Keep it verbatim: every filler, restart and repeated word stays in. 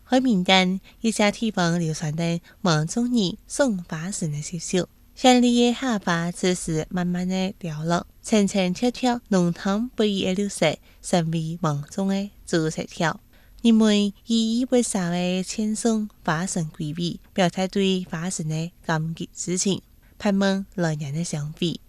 海名单一些地方流传的某种人送花神的习俗。乡里的下巴只是慢慢的掉落，层层条条浓汤不一的流水，成为梦中的主色条。人们以以为啥的牵送花神归位，表达对花神的感激之情，盼望来年的相会。